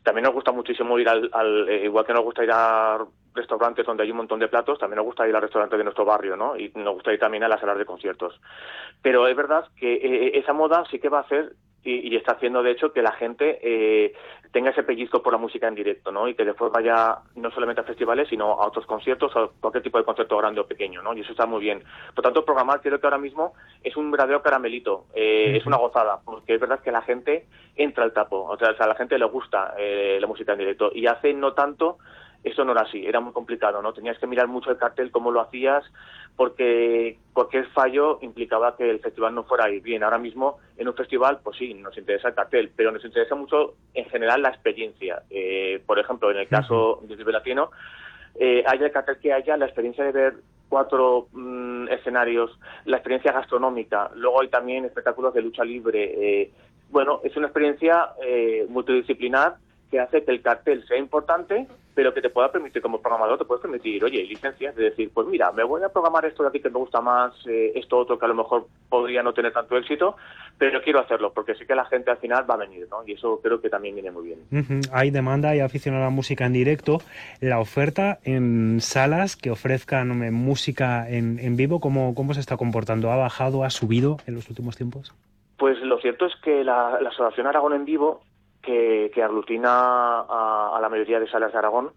También nos gusta muchísimo ir igual que nos gusta ir a restaurantes donde hay un montón de platos, también nos gusta ir a restaurantes de nuestro barrio, ¿no? Y nos gusta ir también a las salas de conciertos. Pero es verdad que esa moda sí que va a hacer y está haciendo, de hecho, que la gente tenga ese pellizco por la música en directo, ¿no? Y que después vaya no solamente a festivales, sino a otros conciertos, o cualquier tipo de concierto grande o pequeño, ¿no? Y eso está muy bien. Por tanto, programar creo que ahora mismo es un verdadero caramelito, es una gozada, porque es verdad que la gente entra al tapo, o sea a la gente le gusta la música en directo. Y hace no tanto eso no era así, era muy complicado, ¿no? Tenías que mirar mucho el cartel, cómo lo hacías, porque cualquier fallo implicaba que el festival no fuera a ir bien. Ahora mismo, en un festival, pues sí, nos interesa el cartel, pero nos interesa mucho, en general, la experiencia. Por ejemplo, en el caso de Vive Latino, haya el cartel que haya, la experiencia de ver 4 escenarios, la experiencia gastronómica, luego hay también espectáculos de lucha libre. Bueno, es una experiencia multidisciplinar que hace que el cartel sea importante, pero que te pueda permitir, como programador, te puedes permitir, oye, licencias, de decir, pues mira, me voy a programar esto de aquí que me gusta más, esto otro que a lo mejor podría no tener tanto éxito, pero quiero hacerlo, porque sé que la gente al final va a venir, ¿no? Y eso creo que también viene muy bien. Hay demanda, hay afición a la música en directo. La oferta en salas que ofrezcan música en vivo, ¿cómo se está comportando? ¿Ha bajado, ha subido en los últimos tiempos? Pues lo cierto es que la Asociación Aragón en Vivo, que aglutina a la mayoría de salas de Aragón,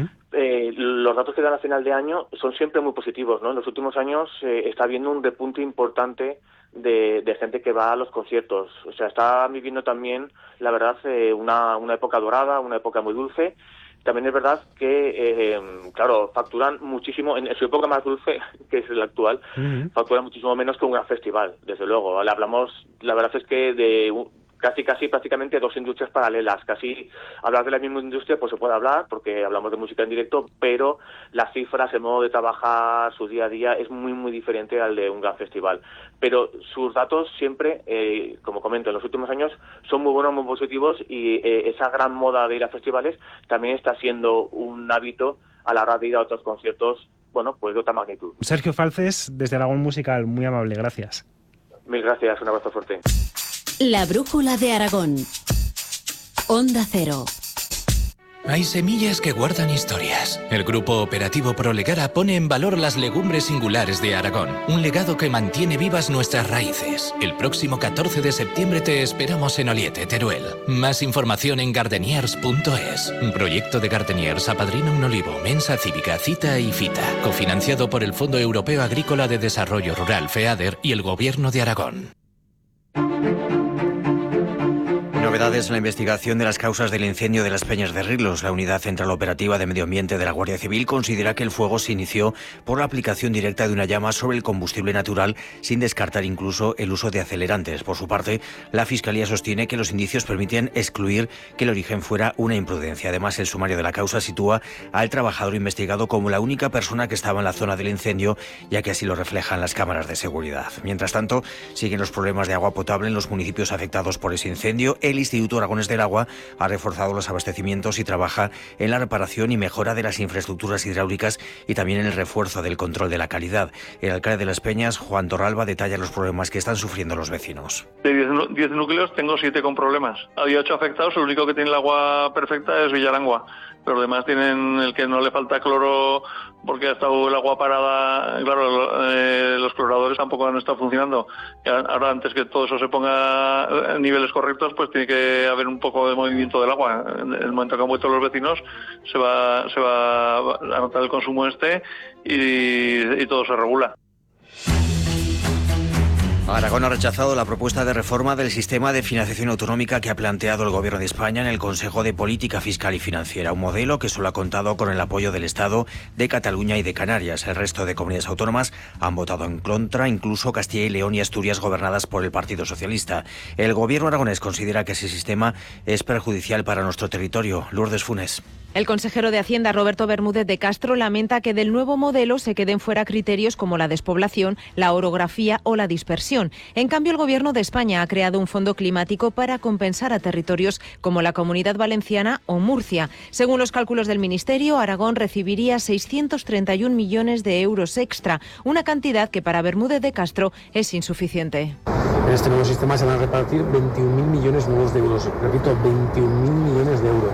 los datos que dan a final de año son siempre muy positivos, ¿no? En los últimos años está habiendo un repunte importante de gente que va a los conciertos. O sea, está viviendo también, la verdad, una época dorada, una época muy dulce. También es verdad que, claro, facturan muchísimo, en su época más dulce, que es la actual, facturan muchísimo menos que un gran festival, desde luego. Le hablamos, la verdad es que de casi prácticamente 2 industrias paralelas. Casi hablar de la misma industria pues se puede hablar porque hablamos de música en directo, pero las cifras, el modo de trabajar, su día a día es muy diferente al de un gran festival. Pero sus datos siempre, como comento, en los últimos años son muy buenos, muy positivos, y esa gran moda de ir a festivales también está siendo un hábito a la hora de ir a otros conciertos, bueno, pues de otra magnitud. Sergio Falces, desde Aragón Musical, muy amable, gracias. Mil gracias, un abrazo fuerte. La brújula de Aragón. Onda Cero. Hay semillas que guardan historias. El Grupo Operativo Prolegara pone en valor las legumbres singulares de Aragón, un legado que mantiene vivas nuestras raíces. El próximo 14 de septiembre te esperamos en Oliete, Teruel. Más información en gardeniers.es. Un proyecto de Gardeniers apadrina un olivo, Mensa Cívica, Cita y Fita, cofinanciado por el Fondo Europeo Agrícola de Desarrollo Rural, FEADER, y el Gobierno de Aragón. Novedades en la investigación de las causas del incendio de las Peñas de Rilos. La Unidad Central Operativa de Medio Ambiente de la Guardia Civil considera que el fuego se inició por la aplicación directa de una llama sobre el combustible natural, sin descartar incluso el uso de acelerantes. Por su parte, la Fiscalía sostiene que los indicios permiten excluir que el origen fuera una imprudencia. Además, el sumario de la causa sitúa al trabajador investigado como la única persona que estaba en la zona del incendio, ya que así lo reflejan las cámaras de seguridad. Mientras tanto, siguen los problemas de agua potable en los municipios afectados por ese incendio. El Instituto Aragonés del Agua ha reforzado los abastecimientos y trabaja en la reparación y mejora de las infraestructuras hidráulicas y también en el refuerzo del control de la calidad. El alcalde de Las Peñas, Juan Torralba, detalla los problemas que están sufriendo los vecinos. De 10 núcleos tengo 7 con problemas. Había 8 afectados, el único que tiene el agua perfecta es Villarangua. Pero además tienen el que no le falta cloro porque ha estado el agua parada. Claro, los cloradores tampoco han estado funcionando. Y ahora, antes que todo eso se ponga en niveles correctos, pues tiene que haber un poco de movimiento del agua. En el momento que han vuelto los vecinos, se va a notar el consumo y todo se regula. Aragón ha rechazado la propuesta de reforma del sistema de financiación autonómica que ha planteado el Gobierno de España en el Consejo de Política Fiscal y Financiera, un modelo que solo ha contado con el apoyo del Estado, de Cataluña y de Canarias. El resto de comunidades autónomas han votado en contra, incluso Castilla y León y Asturias, gobernadas por el Partido Socialista. El Gobierno aragonés considera que ese sistema es perjudicial para nuestro territorio. Lourdes Funes. El consejero de Hacienda, Roberto Bermúdez de Castro, lamenta que del nuevo modelo se queden fuera criterios como la despoblación, la orografía o la dispersión. En cambio, el Gobierno de España ha creado un fondo climático para compensar a territorios como la Comunidad Valenciana o Murcia. Según los cálculos del Ministerio, Aragón recibiría 631 millones de euros extra, una cantidad que para Bermúdez de Castro es insuficiente. En este nuevo sistema se van a repartir 21.000 millones nuevos de euros. Repito, 21.000 millones de euros.